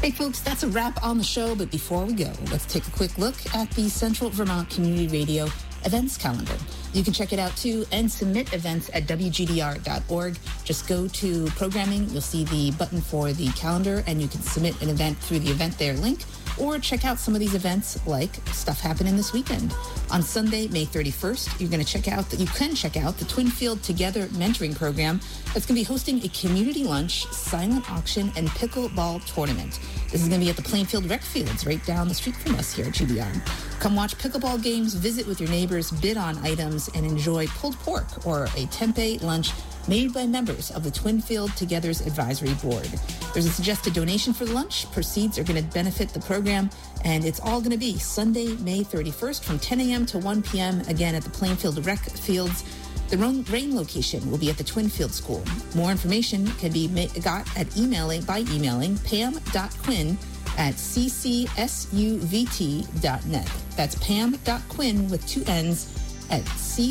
Hey, folks, that's a wrap on the show. But before we go, let's take a quick look at the Central Vermont Community Radio events calendar. You can check it out, too, and submit events at wgdr.org. Just go to programming. You'll see the button for the calendar, and you can submit an event through the event there link, or check out some of these events like stuff happening this weekend. On Sunday, May 31st, you can check out the Twinfield Together mentoring program that's going to be hosting a community lunch, silent auction, and pickleball tournament. This is going to be at the Plainfield Rec Fields right down the street from us here at GDR. Come watch pickleball games, visit with your neighbors, bid on items, and enjoy pulled pork or a tempeh lunch made by members of the Twinfield Together's Advisory Board. There's a suggested donation for the lunch. Proceeds are going to benefit the program, and it's all going to be Sunday, May 31st from 10 a.m. to 1 p.m. again at the Plainfield Rec Fields. The rain location will be at the Twinfield School. More information can be got at emailing pam.quinn@ccsuvt.net. That's pam.quinn with 2 N's at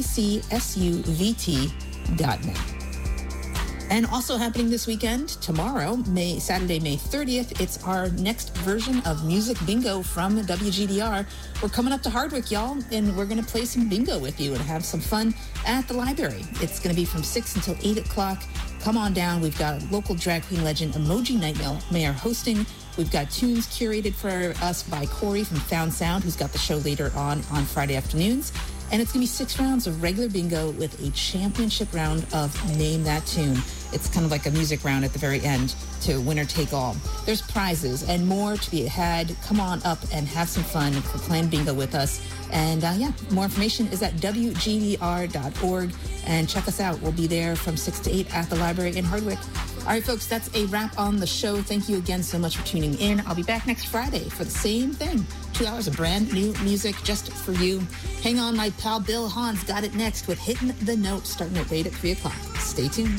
ccsuvt.net. And also happening this weekend, tomorrow, Saturday, May 30th, it's our next version of Music Bingo from WGDR. We're coming up to Hardwick, y'all, and we're going to play some bingo with you and have some fun at the library. It's going to be from 6 until 8 o'clock. Come on down. We've got local drag queen legend Emoji Nightmare hosting. We've got tunes curated for us by Corey from Found Sound, who's got the show later on Friday afternoons. And it's going to be 6 rounds of regular bingo with a championship round of Name That Tune. It's kind of like a music round at the very end to winner take all. There's prizes and more to be had. Come on up and have some fun for playing bingo with us. And more information is at wgdr.org. And check us out. We'll be there from 6 to 8 at the library in Hardwick. All right, folks, that's a wrap on the show. Thank you again so much for tuning in. I'll be back next Friday for the same thing. 2 hours of brand new music just for you. Hang on, my pal Bill Hahn's got it next with Hitting the Note, starting at right at 3 o'clock. Stay tuned.